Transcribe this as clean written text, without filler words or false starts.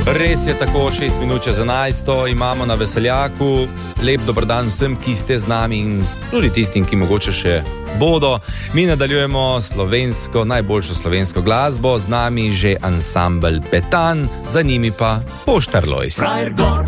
Res je tako, 6 minut čez 11 imamo na Veseljaku. Lep dobrodan vsem, ki ste z nami in tudi tistim, ki mogoče še bodo. Mi nadaljujemo slovensko, najboljšo slovensko glasbo, z nami že ansambel Petan, za njimi pa Poštar Lojs.